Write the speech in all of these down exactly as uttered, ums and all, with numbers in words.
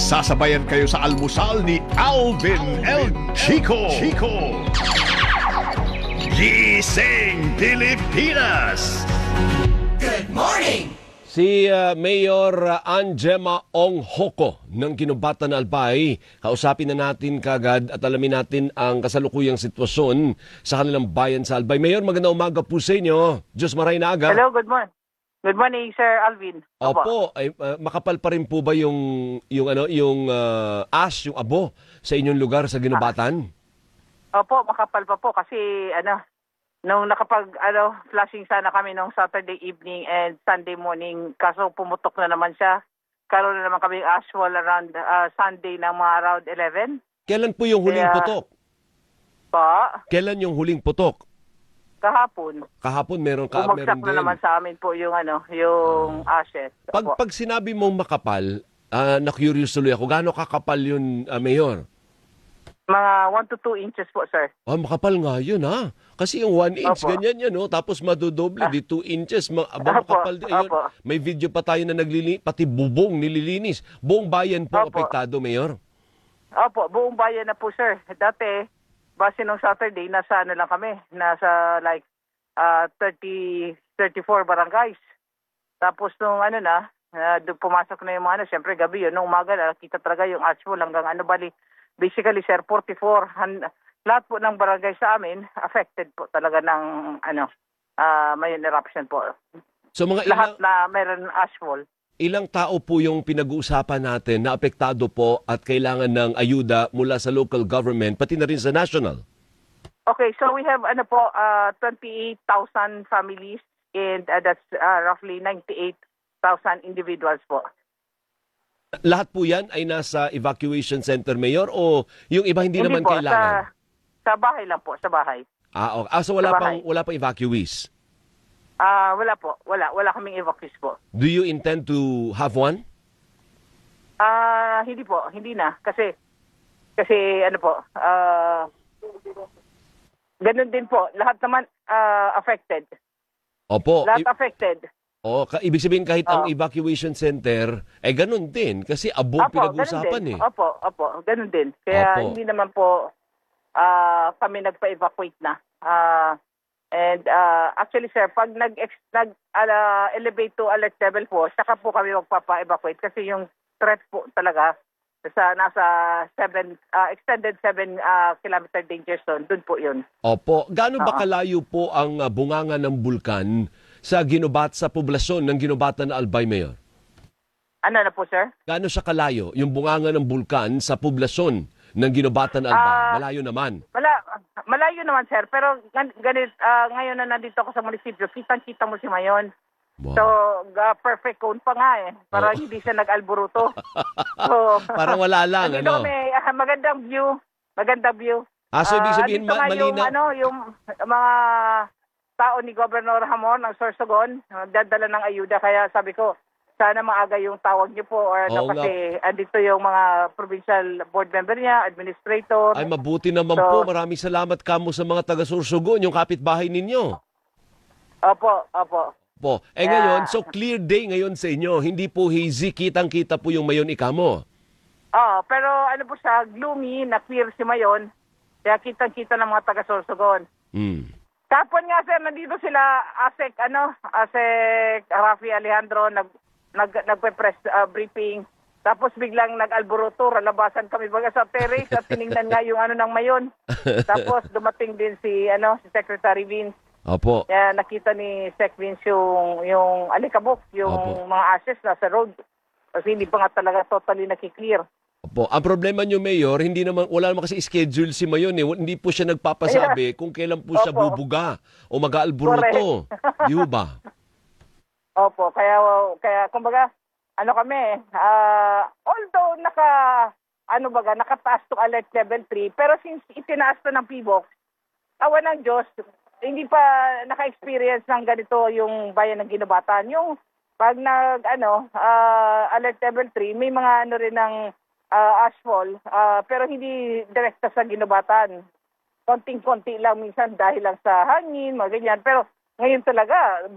Sasabayan kayo sa almusal ni Alvin El Chico. Chico. Gising Pilipinas! Good morning! Si uh, Mayor uh, Angema Onghoko ng Ginubatan Albay, kausapin na natin kagad at alamin natin ang kasalukuyang sitwasyon sa kanilang bayan sa Albay. Mayor, magandang umaga po sa inyo. Diyos maray na aga. Hello, good morning. Good morning, Sir Alvin. Opo, Opo ay, uh, makapal pa rin po ba yung, yung, ano, yung uh, ash, yung abo sa inyong lugar sa Ginubatan? Ah. Opo, makapal pa po kasi ano, nung nakapag ano, flashing sana kami nung Saturday evening and Sunday morning, kaso pumutok na naman siya. Karoon na naman kami ashfall around uh, Sunday ng mga around eleven. Kailan po yung huling Kaya, putok? Pa? Kailan yung huling putok? Kahapon. Kahapon meron ka, Bumagsak meron na din. naman sa amin po yung ano, yung uh, ashes. Pag, Opo. pag sinabi mong makapal, uh, na-curious tuloy ako, gaano kakapal yun, uh, Mayor? Mga one to two inches po, sir. Ah, makapal nga yun, ha? Kasi yung one inch, Opo. ganyan yan, no? Tapos madodoble, Ah. di two inches, ma aba, Opo, makapal din. Ayun, opo. may video pa tayo na naglili, pati bubong nililinis. Buong bayan po Opo. apektado, Mayor? Opo, buong bayan na po, sir. Dati, base nung Saturday, nasa ano lang kami, nasa like uh, thirty, thirty-four barangays. Tapos nung ano na, uh, doon pumasok na yung mga ano, siyempre gabi yun, nung umaga na, kita talaga yung ashfall hanggang ano bali, basically, sir, forty-four. Han, lahat po ng barangay sa amin, affected po talaga ng ano, uh, may eruption po. So mga Lahat ilang, na meron ashfall. ilang tao po yung pinag-uusapan natin na apektado po at kailangan ng ayuda mula sa local government, pati na rin sa national? Okay, so we have ano po, uh, twenty-eight thousand families and uh, that's uh, roughly ninety-eight thousand individuals po. Lahat po yan ay nasa evacuation center, Mayor, o yung iba hindi, naman po, kailangan? Sa, sa bahay lang po, sa bahay. Ah, okay. Ah, so wala sa pang, bahay. wala pang evacuees? Ah, wala po, wala. Wala kaming evacuees po. Do you intend to have one? Ah, hindi po, hindi na. Kasi, kasi ano po, ah, ganun din po. Lahat naman ah, affected. Opo. Lahat I- affected. oh, ka- ibig sabihin kahit ang Oh. evacuation center, eh ganun din. Kasi abo Opo, ganun pinag-usapan din. eh. Opo, opo, ganun din. Kaya Opo. hindi naman po ah, kami nagpa-evacuate na. Ah, and ah, actually sir, pag nag, nag ah, elevate to alert level po, saka po kami magpapa-evacuate kasi yung threat po talaga sa nasa seven ah, extended seven ah, kilometer danger zone, dun po yun. Opo. Gaano ba Oo. kalayo po ang ah, bunganga ng bulkan sa ginubat sa poblasyon ng Ginubatan na Albay, Mayor? Ano na po sir? Gaano siya kalayo yung bunganga ng bulkan sa poblasyon ng Ginubatan na Albay? Ah, Malayo naman. Mala, malayo naman sir, pero gan- ganit, ah, ngayon na nandito ako sa munisipyo, kitang-kita mo si Mayon. Wow. So, ga- perfect cone pa nga eh. Para Oo. hindi siya nag-alburuto. So, Parang wala lang, nandito ano? kami, ah, magandang view. Magandang view. Ah, so ibig Ah, sabihin, andito ma- nga yung, malinaw. ano, yung mga tao ni Governor Hamon ng Sorsogon, ah, dadala ng ayuda. Kaya sabi ko, sana maaga yung tawag niyo po. Or ano, Oo nga. kasi andito yung mga provincial board member niya, administrator. Ay, mabuti naman So- po. Maraming salamat kamo sa mga taga-Sorsogon, yung kapitbahay ninyo. Opo, opo. Po. Eh Yeah. ngayon, so clear day ngayon sa inyo. Hindi po hazy, kitang-kita po yung Mayon ikamo. Oo, pero ano po siya, gloomy, na-clear si Mayon. Kaya kitang-kita ng mga taga-Sorsogon. Hmm. Kapon nga sir, nandito sila Asek, ano, Asek Rafi Alejandro, nag, nag, nagpe-press uh, briefing. Tapos biglang nag-alburuto, labasan kami baga sa terrace at tiningnan nga yung ano ng Mayon. Tapos dumating din si, ano, si Secretary Vince. Opo. Kaya nakita ni Sec Vince yung, yung alikabok, yung Opo. mga ashes nasa road. Kasi hindi pa nga talaga totally nakiklear. Opo. Ang problema nyo, Mayor, hindi naman, wala naman kasi schedule si Mayon eh. Hindi po siya nagpapasabi kung kailan po siya Opo. bubuga o mag-aalburuto. Di ho ba? Opo, kaya, kaya kumbaga, ano kami, ah, although naka, ano baga, nakataas to alert level three, pero since itinaas to ng P B O X, awa ng Diyos, hindi pa naka-experience ng ganito yung bayan ng Ginubatan. Yung pag nag, ano, ah, alert level three, may mga ano rin ng ah, ashfall, ah, pero hindi direkta sa Ginubatan. Konting-konti lang minsan dahil lang sa hangin, mga ganyan. Pero ngayon talaga, bagsak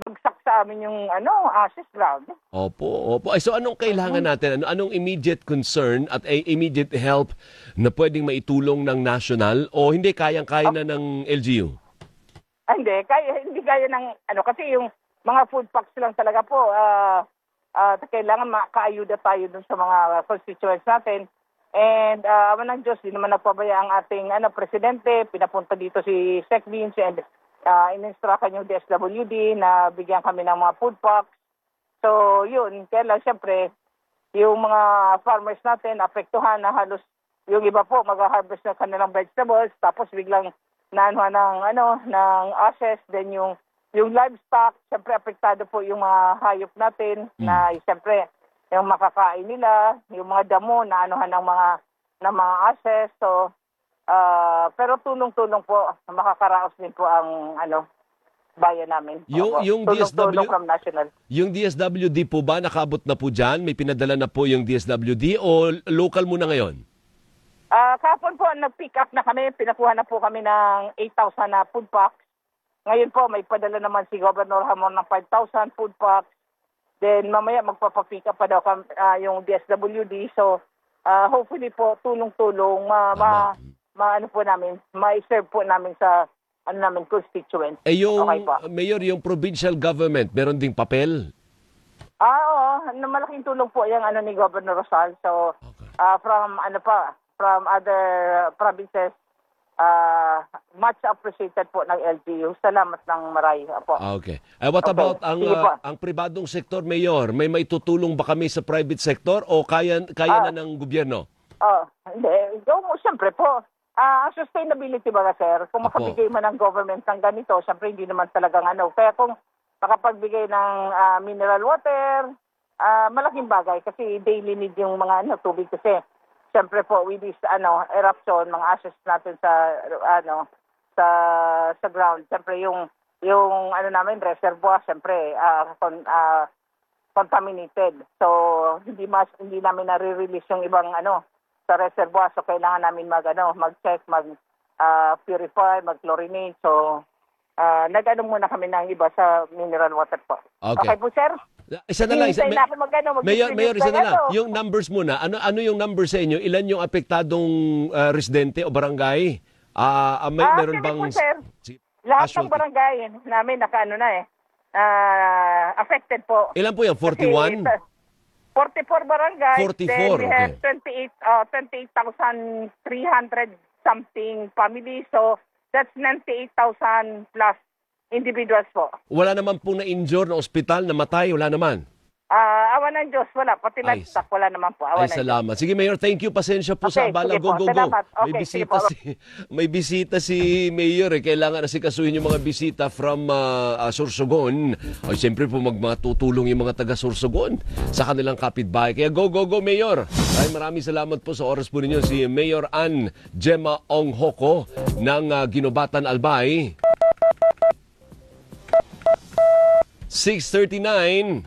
sa amin yung ano, ashes, grabe. Opo, opo. Ay, so anong kailangan natin? Ano, anong immediate concern at eh, immediate help na pwedeng maitulong ng national o hindi kayang-kaya na ng L G U? Ah, hindi, kaya, hindi kaya ng, ano, kasi yung mga food packs lang talaga po, ah, ah, kailangan makaayuda tayo dun sa mga constituents natin. And, uh, awan ng Diyos, di naman nagpabaya ang ating, ano, presidente, pinapunta dito si Sec Vince and uh, in-instructan yung D S W D na bigyan kami ng mga food packs. So, yun, kaya lang, syempre, yung mga farmers natin, apektuhan na halos, yung iba po, mag-harvest ng kanilang vegetables, tapos biglang naanuhan ng, ano, ng ashes, then yung, yung livestock, syempre, apektado po yung mga hayop natin, mm. na, syempre, yung makakain nila, yung mga damo na anuhan ng mga ng mga ashes. So, uh, pero tulong-tulong po, makakaraos din po ang ano bayan namin. Yung, yung D S W, from national. Yung D S W D po ba, nakabot na po dyan? May pinadala na po yung D S W D o local muna ngayon? Uh, kahapon po, nag-pick up na kami. Pinakuha na po kami ng eight thousand na food packs. Ngayon po, may padala naman si Governor Hamon ng five thousand food packs. Then mamaya magpapapick up pa daw uh, yung D S W D. So uh, hopefully po tulong-tulong ma, ma, ma ano po namin, ma-serve po namin sa ano namin constituents. Eh yung okay po. Mayor, yung provincial government, meron ding papel? Ah, oo, na malaking tulong po yung ano ni Governor Rosal. So Okay. uh, from ano pa, from other provinces, uh, much appreciated po ng L G U. Salamat ng maray po. Okay. Eh, what Okay. about ang Sige po. uh, ang pribadong sektor, Mayor? May may tutulong ba kami sa private sector o kaya kaya Ah. na ng gobyerno? Oh, hindi. Go mo, siyempre po. Ah, ang sustainability ba, sir? Kung Opo. makabigay man ng government ng ganito, siyempre hindi naman talagang ano. Kaya kung makapagbigay ng ah, mineral water, ah, malaking bagay kasi daily need yung mga ano, tubig kasi. Siyempre po, with this ano, eruption, mga ashes natin sa ano sa sa ground. Siyempre yung yung ano namin reservoir, siyempre ah, con, ah, contaminated. So hindi mas hindi namin nare-release yung ibang ano sa reservoir. So kailangan namin mag ano, mag-check, mag uh, purify, mag-chlorinate. So uh, nag-ano muna kami ng iba sa mineral water po. Okay. Okay po, sir? Isa na lang. Isa, Hihintay na ako mag, ano, Mayor, Mayor, isa na lang. ano. Yung numbers muna. Ano ano yung number sa inyo? Ilan yung apektadong uh, residente o barangay? Ah, uh, may Ah, meron sige bang po, sir. si- Lahat casualty? ng barangay namin naka-ano na eh. Uh, affected po. Ilan po yan? forty-one? Kasi, forty-four barangay. forty-four, Then we have okay. twenty-eight, uh, twenty-eight thousand three hundred something families. So that's ninety-eight thousand plus individuals po. Wala naman po na-injure na ospital, namatay? Wala naman? Ah, awan ng Diyos, wala. Pati Ay, livestock, wala naman po. Awan Ay, ng Diyos. salamat. Sige, Mayor, thank you. Pasensya po sa Okay, abala. sige Go, po. go, go. Salamat. May Okay, bisita sige po. si may bisita si Mayor. Eh. Kailangan na sikasuhin yung mga bisita from uh, uh, Sorsogon. O, siyempre po magmatutulong yung mga taga Sorsogon sa kanilang kapitbahay. Kaya go, go, go, Mayor. Ay, maraming salamat po sa oras po ninyo. Si Mayor Ann Gemma Onghoko ng uh, Ginobatan, Albay. six thirty-nine.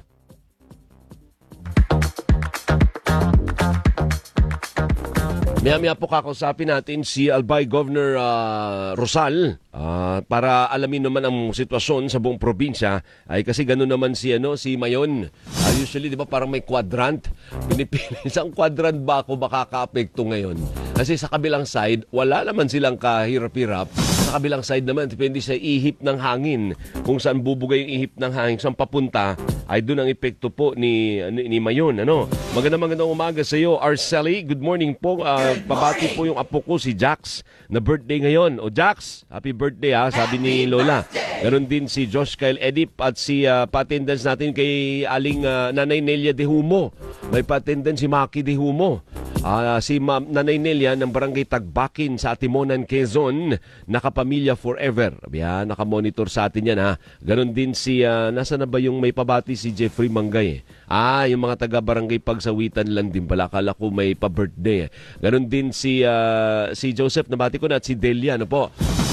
Maya-maya po kakausapin natin si Albay Governor uh, Rosal uh, para alamin naman ang sitwasyon sa buong probinsya. Ay kasi gano'n naman si ano si Mayon. Uh, usually 'di ba parang may quadrant. Pinipili isang quadrant ba ako makakaapekto ngayon? Kasi sa kabilang side wala naman silang kahirap-hirap. Sa kabilang side naman depende sa ihip ng hangin. Kung saan bubugay yung ihip ng hangin, saan papunta ay doon ang epekto po ni ni, ni Mayon. Ano? Magandang magandang umaga sa iyo, Arceli. Good morning po. Uh, pabati po yung apo ko si Jax na birthday ngayon. O Jax, happy birthday ha, sabi ni Lola. Meron din si Josh Kyle Edip at si uh, pa-attendance natin kay aling uh, Nanay Nelia De Humo. May pa-attendance si Maki De Humo. Uh, si Ma'am Nanay Nelia ng Barangay Tagbakin sa Atimonan, Quezon, nakapamilya forever. Yan, nakamonitor sa atin yan ha. Ganon din si, uh, nasa na ba yung may pabati si Jeffrey Mangay? Ah, yung mga taga-barangay Pagsawitan lang din pala. Akala ko may pa-birthday. Ganon din si, uh, si Joseph, nabati ko na, at si Delia, ano po?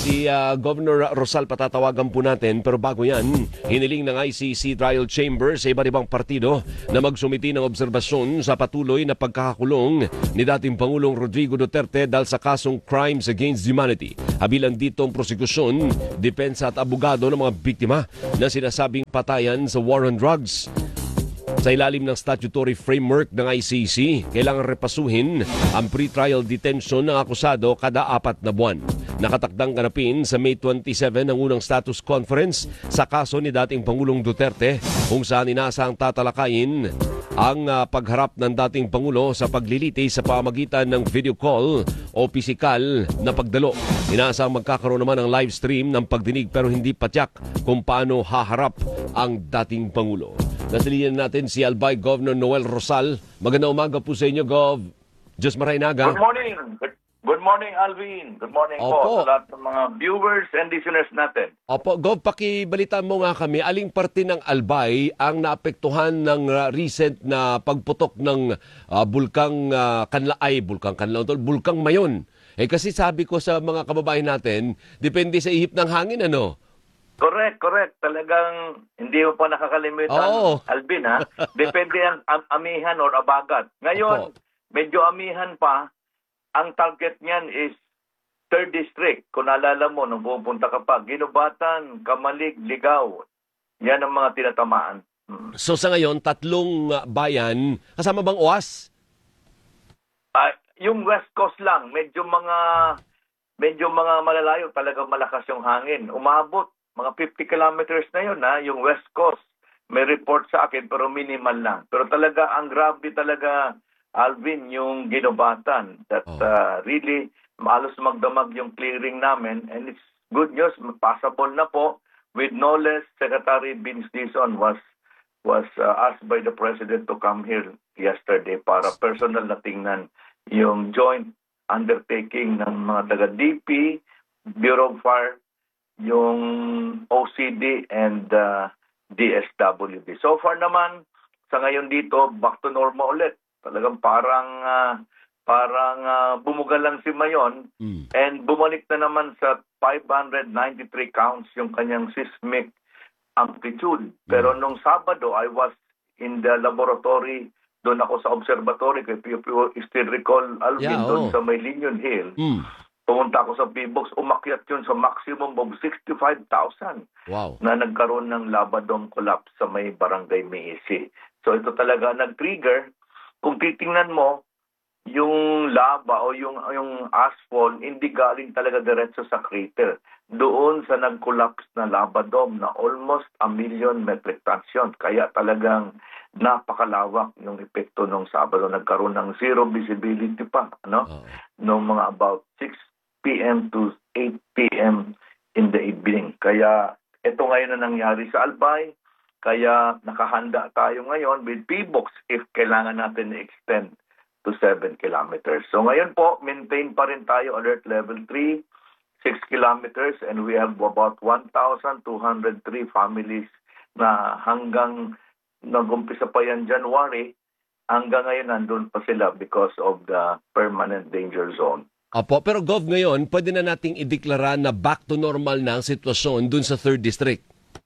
Si uh, Governor Rosal patatawagan po natin, pero bago yan, hiniling ng I C C Trial Chamber sa iba't ibang partido na magsumiti ng obserbasyon sa patuloy na pagkakakulong ni dating Pangulong Rodrigo Duterte dahil sa kasong Crimes Against Humanity. Habilan dito ang prosekusyon, depensa at abogado ng mga biktima na sinasabing patayan sa war on drugs. Sa ilalim ng statutory framework ng I C C, kailangan repasuhin ang pre-trial detention ng akusado kada apat na buwan. Nakatakdang ganapin sa May twenty-seven ang unang status conference sa kaso ni dating Pangulong Duterte kung saan inaasang tatalakayin ang uh, pagharap ng dating Pangulo sa pagliliti sa pamagitan ng video call o pisikal na pagdalo. Inaasang magkakaroon naman ng live stream ng pagdinig pero hindi patyak kung paano haharap ang dating Pangulo. Nasiliyan natin si Albay Governor Noel Rosal. Magandang umaga po sa inyo, Gov. Diyos Marainaga. Good morning. Good, good morning, Alvin. Good morning Opo. po sa lahat ng mga viewers and listeners natin. Opo, Gov, pakibalitan mo nga kami, aling parte ng Albay ang naapektuhan ng uh, recent na pagputok ng uh, bulkang uh, Kanla, ay, bulkang Kanla, bulkang Mayon. Eh kasi sabi ko sa mga kababayan natin, depende sa ihip ng hangin, ano? Correct, correct. Talagang hindi mo pa nakakalimutan, Oo. Alvin, ha? Depende ang am- amihan or abagat. Ngayon, Opo. medyo amihan pa. Ang target niyan is third District. Kung naalala mo, nung pupunta ka pa, Ginubatan, Kamalig, Ligaw. Yan ang mga tinatamaan. Hmm. So sa ngayon, tatlong uh, bayan, kasama bang O A S? Ah, yung West Coast lang, medyo mga medyo mga malalayo, talaga malakas yung hangin. Umabot mga fifty kilometers na yun, ha? Yung West Coast. May report sa akin, pero minimal lang. Pero talaga, ang grabe talaga, Alvin, yung Ginubatan. That Oh. uh, really, malos magdamag yung clearing namin. And it's good news, passable na po. With no less, Secretary Vince Dizon was was uh, asked by the President to come here yesterday para personal na tingnan yung joint undertaking ng mga taga-D P, Bureau of Fire, yung O C D and uh, D S W D. So far naman, sa ngayon dito, back to normal ulit. Talagang parang uh, parang uh, bumugal lang si Mayon Mm. and bumalik na naman sa five hundred ninety-three counts yung kanyang seismic amplitude. Pero nung Sabado, I was in the laboratory, doon ako sa observatory, if you, if you still recall, Alvin, Yeah, doon oo. sa may Linion Hill. Mm. Pumunta ako sa P-Box, umakyat yun sa maximum of sixty-five thousand Wow. na nagkaroon ng lava dome collapse sa may barangay Meisi. So ito talaga nag-trigger. Kung titingnan mo, yung lava o yung yung asphalt, hindi galing talaga diretso sa crater. Doon sa nag-collapse na lava dome na almost a million metric tons yun. Kaya talagang napakalawak yung epekto nung Sabado. Nagkaroon ng zero visibility pa, no? Oo. Nung mga about six p.m. to eight p.m. in the evening. Kaya ito ngayon na nangyari sa Albay. Kaya nakahanda tayo ngayon with P-Box if kailangan natin i-extend to seven kilometers. So ngayon po, maintain pa rin tayo alert level three, six kilometers, and we have about one thousand two hundred three families na hanggang nag-umpisa pa yan January, hanggang ngayon nandun pa sila because of the permanent danger zone. Apo, pero Gov, ngayon, pwede na nating ideklara na back to normal na ang sitwasyon dun sa third District.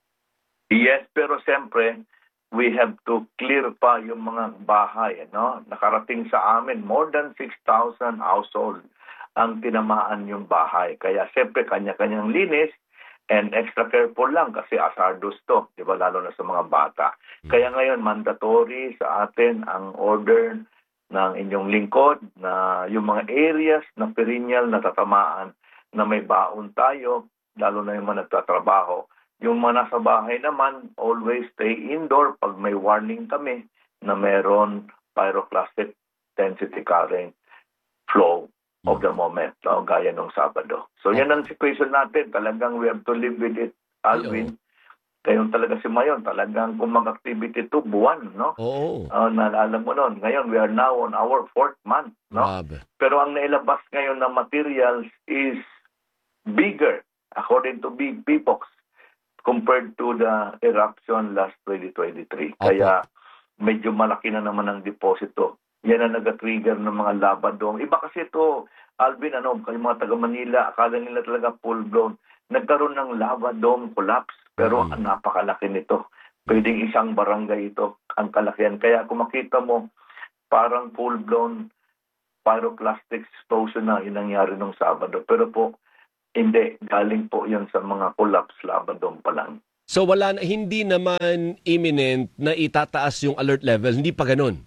Yes, pero siyempre, we have to clear pa yung mga bahay. No? Nakarating sa amin, more than six thousand household ang tinamaan yung bahay. Kaya siyempre, kanya-kanyang linis and extra careful lang kasi hazardous to, di ba? Lalo na sa mga bata. Kaya ngayon, mandatory sa atin ang order ng inyong lingkod na yung mga areas na perennial na tatamaan na may baon tayo, lalo na yung mga nagtatrabaho. Yung mga nasa bahay naman, always stay indoor pag may warning kami na meron pyroclastic density current flow of the moment, no? Gaya nung Sabado. So yan ang situation natin. Talagang we have to live with it, Alvin. Kayong talaga si Mayon, talagang kung mag-activity to, buwan, no? Oo. Uh, naalala mo nun. Ngayon, we are now on our fourth month, no? Grabe. Pero ang nailabas ngayon na materials is bigger, according to Big P-Box, compared to the eruption last twenty twenty-three. Opo. Kaya medyo malaki na naman ang deposito yan ang nag-trigger ng mga lava dome. Iba kasi ito, Alvin, ano, yung mga taga Manila, akala nila talaga full-blown. Nagkaroon ng lava dome collapse, pero Mm. napakalaki nito. Pwedeng isang barangay ito ang kalakihan. Kaya kung makita mo, parang full-blown pyroclastic explosion na yung nangyari nung Sabado. Pero po, hindi. Galing po yan sa mga collapse lava dome pa lang. So wala na, hindi naman imminent na itataas yung alert level, hindi pa ganun.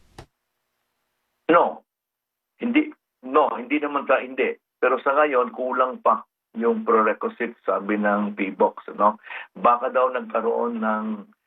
No. Hindi. No, hindi naman ka hindi. Pero sa ngayon, kulang pa yung prerequisite, sabi ng P B O X. No? Baka daw nagkaroon ng,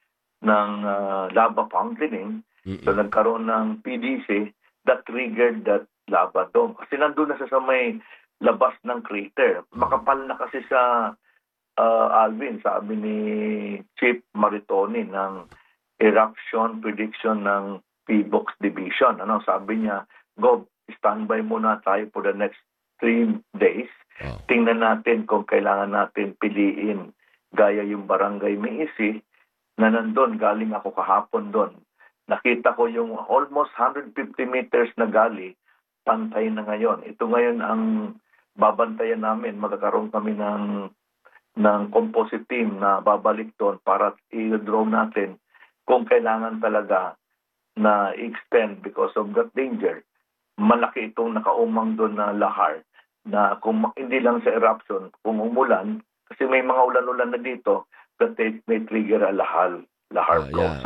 ng uh, lava fountaining, Mm-mm. so nagkaroon ng P D C that triggered that lava dome. Kasi nandun na sa, sa may labas ng crater. Makapal na kasi sa uh, Alvin, sabi ni Chief Maritoni ng eruption prediction ng P B O X Division. Ano, sabi niya, Gov, standby muna tayo for the next three days. Oh. Tingnan natin kung kailangan natin piliin gaya yung Barangay Meisi na nandun, galing ako kahapon doon. Nakita ko yung almost one hundred fifty meters na gali, pantay na ngayon. Ito ngayon ang babantayan namin. Magkakaroon kami ng, ng composite team na babalik doon para i-draw natin kung kailangan talaga na extend because of that danger. Malaki itong nakaumang doon na lahar na kung hindi lang sa eruption, kung umulan, kasi may mga ulan-ulan na dito, that may trigger a lahar, lahar Ah, flow. yeah. So,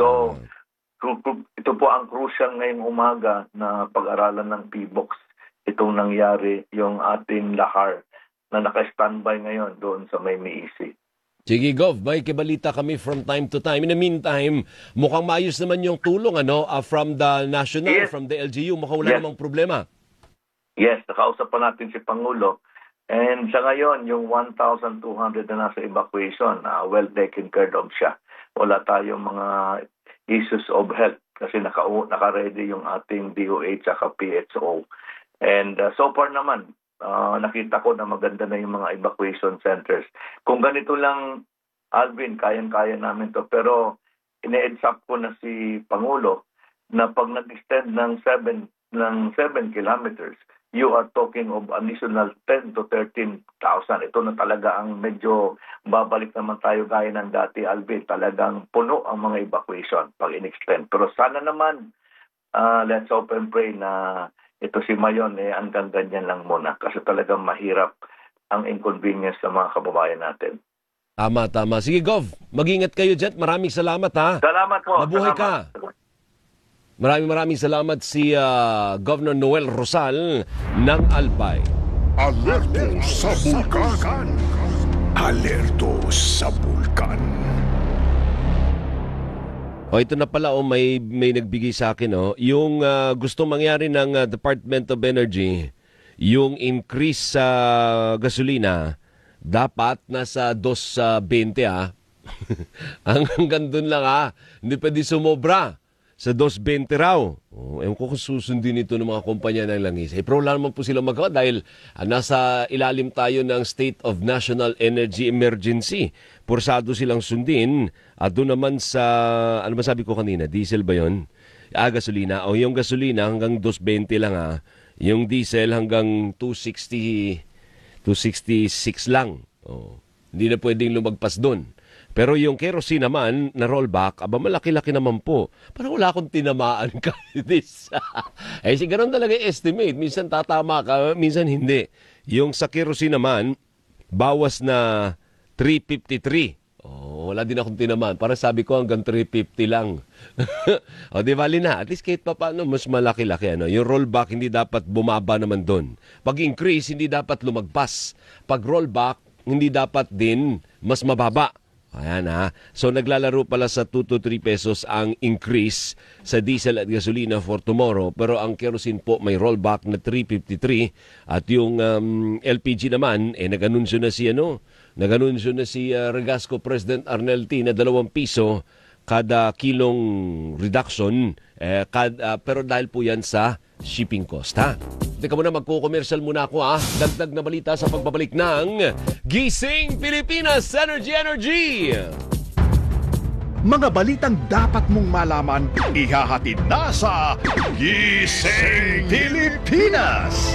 cru- cru- ito po ang crucial ngayong umaga na pag-aralan ng P B O X. Itong nangyari, yung ating lahar na naka-standby ngayon doon sa may Meisi. Sige, Gov, may kibalita kami from time to time. In the meantime, mukhang maayos naman yung tulong ano uh, from the national, Yes. from the L G U. Mukhang wala Yes. namang problema. Yes, nakausap pa natin si Pangulo. And sa ngayon, yung one thousand two hundred na nasa evacuation, uh, well taken care of siya. Wala tayong mga issues of health kasi naka, naka-ready yung ating D O H at P H O. And uh, so far naman, uh, nakita ko na maganda na yung mga evacuation centers. Kung ganito lang, Alvin, kayang-kaya namin to. Pero ine-heads up ko na si Pangulo na pag nag-extend ng seven ng seven kilometers, you are talking of additional ten to thirteen thousand. Ito na talaga ang medyo babalik naman tayo gaya ng dati, Alvin. Talagang puno ang mga evacuation pag in-extend. Pero sana naman, uh, let's hope and pray na ito si Mayon, eh, hanggang ganyan lang muna. Kasi talagang mahirap ang inconvenience ng mga kababayan natin. Tama, tama. Sige, Gov, mag-ingat kayo dyan. Maraming salamat, ha? Salamat po. Mabuhay Salamat. ka. Maraming maraming salamat si uh, Governor Noel Rosal ng Albay. Alerto sa bulkan. Alerto sa bulkan. O ito na pala, oh, may, may nagbigay sa akin, oh, yung uh, gusto mangyari ng uh, Department of Energy, yung increase sa gasolina, dapat nasa two twenty, ah. Hanggang doon lang, ah. Hindi pwede sumobra sa two twenty raw. Oh, ewan ko kung susundin ito ng mga kumpanya ng langis. Eh, pero wala naman po sila magawa dahil ah, nasa ilalim tayo ng State of National Energy Emergency. Pursado silang sundin. At doon naman sa, ano ba sabi ko kanina, diesel ba yun? Ah, gasolina. O yung gasolina hanggang two twenty lang, ah. Yung diesel hanggang two sixty, two sixty-six lang. Oh, hindi na pwedeng lumagpas doon. Pero yung kerosene naman na rollback, aba malaki-laki naman po. Parang wala akong tinamaan kahit isa. Eh, si ganun talaga yung estimate. Minsan tatama ka, minsan hindi. Yung sa kerosene naman, bawas na three fifty-three. Oh, wala din akong tinamaan. Para sabi ko hanggang three fifty lang. O, di bali na. At least kahit pa paano, mas malaki-laki. Ano? Yung rollback, hindi dapat bumaba naman doon. Pag increase, hindi dapat lumagpas. Pag rollback, hindi dapat din mas mababa. Ayan, ha. So naglalaro pala sa two to three pesos ang increase sa diesel at gasolina for tomorrow. Pero ang kerosene po may rollback na three fifty-three. At yung um, L P G naman, eh nag-anunsyo na si ano, nag-anunsyo na si uh, Regasco President Arnel T na dalawang piso kada kilong reduction. Eh, kad, uh, pero dahil po yan sa shipping cost, ha. Teka muna, magko-commercial muna ako, ha. Dagdag na balita sa pagbabalik ng Gising Pilipinas Energy Energy! Mga balitang dapat mong malaman, ihahatid na sa Gising Pilipinas!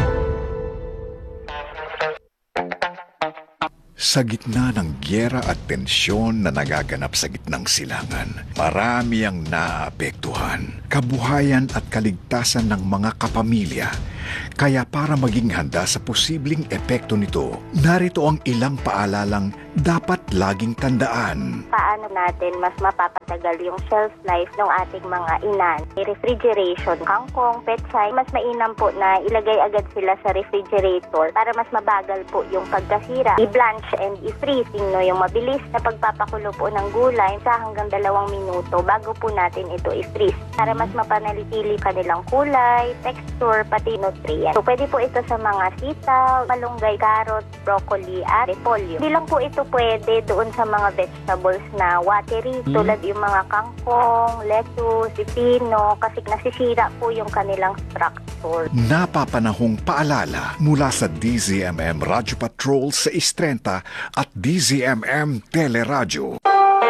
Sa gitna ng gyera at tensyon na nagaganap sa gitnang silangan, marami ang naapektuhan, kabuhayan at kaligtasan ng mga kapamilya. Kaya para maging handa sa posibleng epekto nito, narito ang ilang paalalang dapat laging tandaan. Paano natin mas mapapatagal yung shelf life ng ating mga inan? Refrigeration, kangkong, pechay, mas mainam po na ilagay agad sila sa refrigerator para mas mabagal po yung pagkasira. I-blanch and i-freezing, no, yung mabilis na pagpapakulo po ng gulay sa hanggang dalawang minuto bago po natin ito i-freeze para mas mapanalitili kanilang kulay, texture, pati nutrient. So, pwede po ito sa mga sitaw, malunggay, carrot, broccoli, at repolyo. Hindi lang po ito pwede doon sa mga vegetables na watery, mm. tulad yung mga kangkong, lettuce, pipino, kasi nasisira po yung kanilang structure. Napapanahong paalala mula sa D Z M M Radyo Patrol sa Istrenta at D Z M M Teleradyo.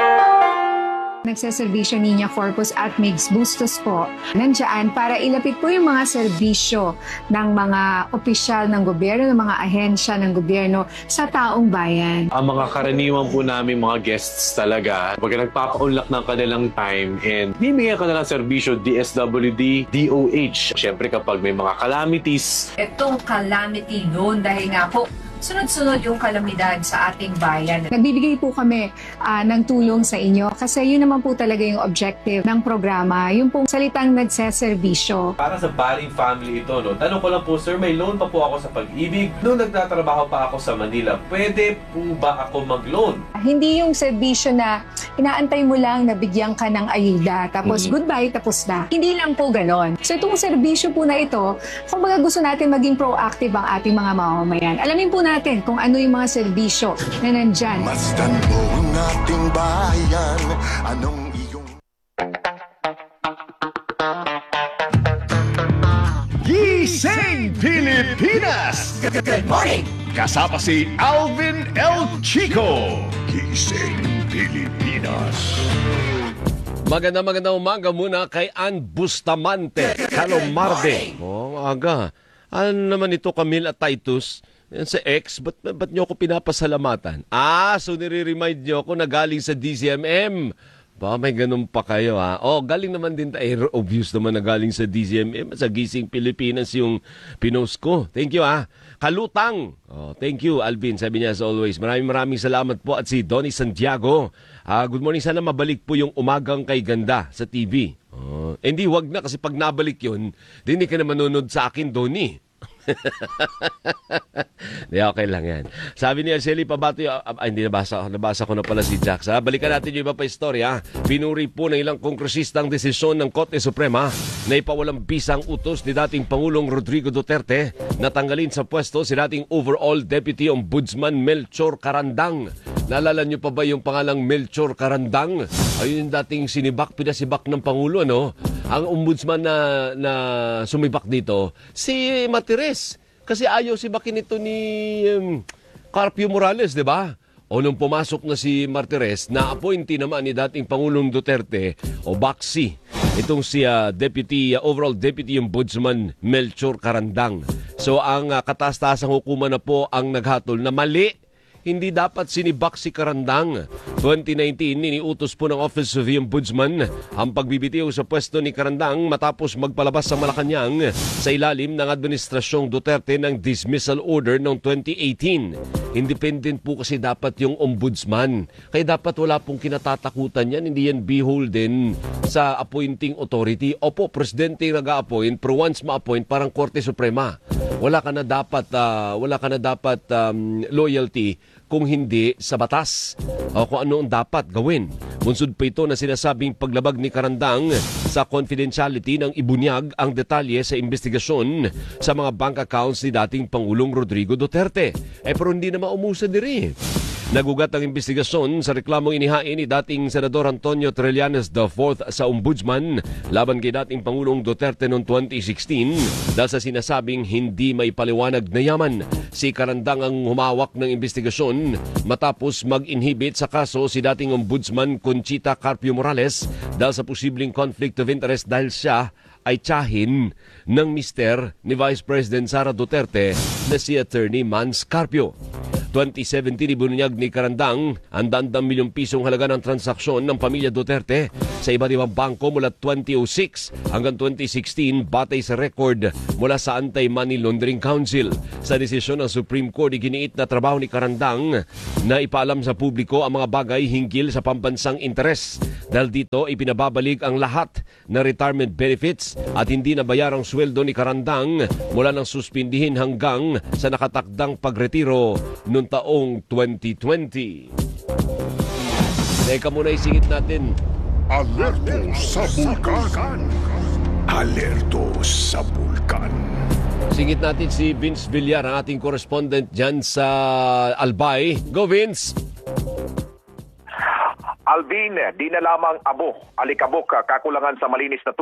Nagsaservisyo Niña Corpus at Migs Bustos po nandiyan para ilapit po yung mga serbisyo ng mga opisyal ng gobyerno, ng mga ahensya ng gobyerno sa taong bayan. Ang mga karaniwan po namin mga guests talaga, pag nagpapaunlak ng kanilang time and bibigyan ka na ng serbisyo D S W D, D O H. Siyempre kapag may mga calamities. Itong calamity loan dahil nga po sunod-sunod yung kalamidad sa ating bayan. Nagbibigay po kami uh, ng tulong sa inyo kasi yun naman po talaga yung objective ng programa, yung pong salitang nagseservisyo. Para sa Baring family ito, no? Tanong ko lang po, sir, may loan pa po ako sa Pag-ibig. Noong nagtatrabaho pa ako sa Manila, pwede po ba ako mag-loan? Hindi yung serbisyo na inaantay mo lang na bigyan ka ng ayuda, tapos mm-hmm. goodbye, tapos na. Hindi lang po ganon. So itong serbisyo po na ito, kung baga gusto natin maging proactive ang ating mga mamamayan, alamin po natin kung ano yung mga serbisyo na nandyan. Masdan mo ang ating bayan, anong iyong... Gising Pilipinas! Good morning! Kasama si Alvin El Chico. Gising Pilipinas. Maganda maganda umaga muna kay Ann Bustamante, Calomarde. Oh, aga. Ano naman ito, Camille at Titus? Yan sa X, ba't, ba't nyo ako pinapasalamatan? Ah, so nire-remind nyo ako na galing sa D Z M M. Ba, may ganun pa kayo ha. Oh, galing naman din tayo. Obvious naman na galing sa D Z M M. Sa Gising Pilipinas yung pinost ko. Thank you ha. Kalutang. Oh, thank you, Alvin. Sabi niya as always. Maraming maraming salamat po. At si Donnie Santiago. Ah, good morning. Sana mabalik po yung umagang kay ganda sa T V. Oh, hindi, wag na kasi pag nabalik yun, hindi ka na manunod sa akin, Donnie. Di, okay lang yan. Sabi niya, Shelly Pabato, ah, hindi, nabasa, nabasa ko na pala si Jax. Ha? Balikan natin yung iba pa istorya. Pinuri po ng ilang kongresista ang desisyon ng Korte Suprema na ipawalang bisang utos ni dating Pangulong Rodrigo Duterte na tanggalin sa pwesto si dating Overall Deputy Ombudsman Melchor Carandang. Naalala niyo pa ba yung pangalang Melchor Carandang? Ayun yung dating sinibak, pinasibak ng Pangulo, ano? Ang ombudsman na, na sumibak dito, si Martires. Kasi ayaw sibakin ito ni um, Carpio Morales, di ba? O nung pumasok na si Martires, na-appointee naman ni dating Pangulong Duterte, o Baxi, itong si uh, Deputy, uh, Overall Deputy Ombudsman Melchor Carandang. So ang uh, kataas-taasang hukuman na po ang naghatol na mali. Hindi dapat sinibak si Carandang. twenty nineteen, iniutos po ng Office of the Ombudsman ang pagbibitiw sa pwesto ni Carandang matapos magpalabas sa Malacanang sa ilalim ng Administrasyong Duterte ng dismissal order noong twenty eighteen. Independent po kasi dapat yung ombudsman. Kaya dapat wala pong kinatatakutan yan. Hindi yan beholden sa appointing authority. Opo, presidente yung nag-a-appoint, pero once ma-appoint, parang Korte Suprema. Wala ka na dapat, uh, wala ka na dapat um, loyalty kung hindi sa batas o kung ano ang dapat gawin. Bunsod pa ito na sinasabing paglabag ni Carandang sa confidentiality ng ibunyag ang detalye sa investigasyon sa mga bank accounts ni dating Pangulong Rodrigo Duterte. Eh pero hindi na maumusa diri. Nagugat ang investigasyon sa reklamong inihain ni dating Senador Antonio Trillanes the fourth sa Ombudsman laban kay dating Pangulong Duterte noong twenty sixteen dahil sa sinasabing hindi may paliwanag na yaman Si Carandang ang humawak ng investigasyon matapos mag-inhibit sa kaso si dating Ombudsman Conchita Carpio Morales dahil sa posibleng conflict of interest dahil siya ay tiyahin ng mister ni Vice President Sara Duterte na si Attorney Mans Carpio. twenty seventeen ibunyag ni Carandang ang dandang milyong pisong halaga ng transaksyon ng pamilya Duterte sa iba't ibang bangko mula twenty oh six hanggang twenty sixteen batay sa record mula sa Anti-Money Laundering Council. Sa desisyon ng Supreme Court, iginiit na trabaho ni Carandang na ipaalam sa publiko ang mga bagay hinggil sa pambansang interes. Dahil dito, ipinababalik ang lahat na retirement benefits at hindi nabayarang sweldo ni Carandang mula nang suspindihin hanggang sa nakatakdang pagretiro noong taong twenty twenty. Teka muna, isingit natin. Alerto sa bulkan. Alerto sa bulkan. Singit natin si Vince Villar, ang ating correspondent dyan sa Albay. Go, Vince! Alvin, di na lamang abo, alikabok, kakulangan sa malinis na